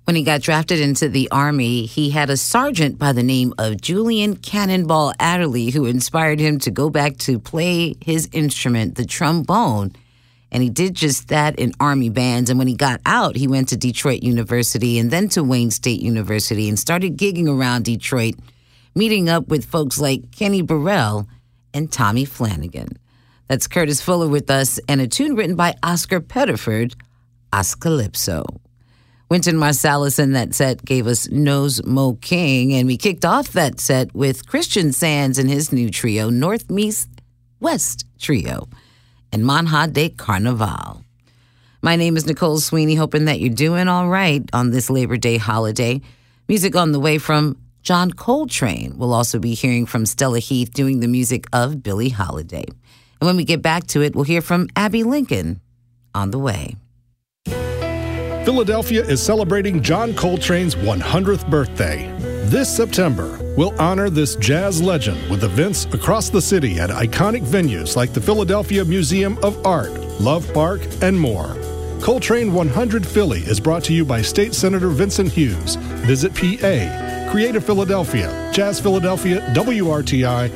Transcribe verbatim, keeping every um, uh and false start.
When he got drafted into the Army, he had a sergeant by the name of Julian Cannonball Adderley who inspired him to go back to play his instrument, the trombone. And he did just that in Army bands. And when he got out, he went to Detroit University and then to Wayne State University and started gigging around Detroit, meeting up with folks like Kenny Burrell and Tommy Flanagan. That's Curtis Fuller with us, and a tune written by Oscar Pettiford, Oscalypso. Wynton Marsalis in that set gave us Knows Mo King, and we kicked off that set with Christian Sands and his new trio, North Meets West Trio, and Manha de Carnaval. My name is Nicole Sweeney, hoping that you're doing all right on this Labor Day holiday. Music on the way from John Coltrane. We'll also be hearing from Stella Heath doing the music of Billie Holiday. And when we get back to it, we'll hear from Abby Lincoln on the way. Philadelphia is celebrating John Coltrane's one hundredth birthday. This September, we'll honor this jazz legend with events across the city at iconic venues like the Philadelphia Museum of Art, Love Park, and more. Coltrane one hundred Philly is brought to you by State Senator Vincent Hughes. Visit P A, Creative Philadelphia, Jazz Philadelphia, W R T I,